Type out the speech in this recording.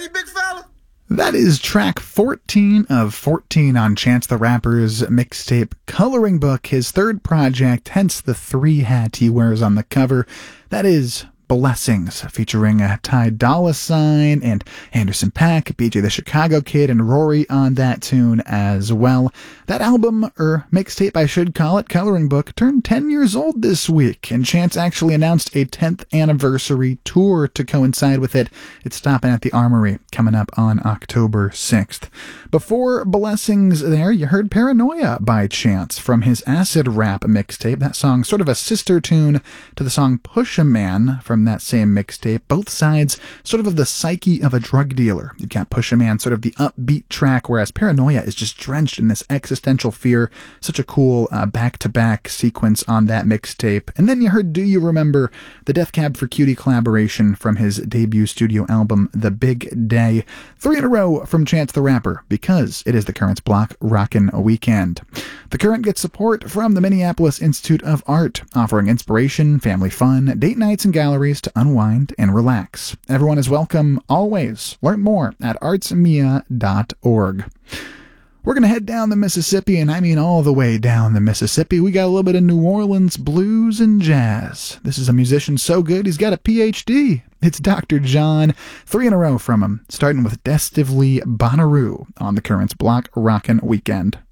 you big fella? That is track 14 of 14 on Chance the Rapper's mixtape Coloring Book, his third project, hence the 3 hat he wears on the cover. That is Blessings, featuring Ty Dolla $ign and Anderson .Paak, BJ the Chicago Kid, and Rory on that tune as well. That album, or mixtape I should call it, Coloring Book, turned 10 years old this week, and Chance actually announced a 10th anniversary tour to coincide with it. It's stopping at the Armory, coming up on October 6th. Before Blessings there, you heard Paranoia by Chance from his acid rap mixtape. That song sort of a sister tune to the song Push a Man from that same mixtape. Both sides sort of the psyche of a drug dealer. You've got Push a Man, sort of the upbeat track, whereas Paranoia is just drenched in this existential fear. Such a cool back-to-back sequence on that mixtape. And then you heard Do You Remember, the Death Cab for Cutie collaboration from his debut studio album, The Big Day. 3 in a row from Chance the Rapper, because it is the Current's Block Rockin' Weekend. The Current gets support from the Minneapolis Institute of Art, offering inspiration, family fun, date nights, and galleries to unwind and relax. Everyone is welcome always. Learn more at artsmia.org. We're going to head down the Mississippi, and I mean all the way down the Mississippi. We got a little bit of New Orleans blues and jazz. This is a musician so good he's got a PhD. It's Dr. John. 3 in a row from him, starting with Destively Bonnaroo on the Current's Block Rockin' Weekend.